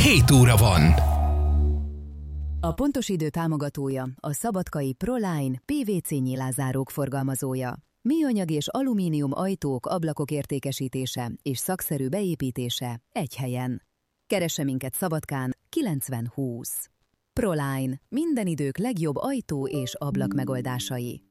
7 óra van. A pontos idő támogatója a szabadkai Proline PVC nyilázárók forgalmazója. Műanyag és alumínium ajtók, ablakok értékesítése és szakszerű beépítése egy helyen. Keresse minket Szabadkán 9020. Proline. Minden idők legjobb ajtó és ablak megoldásai.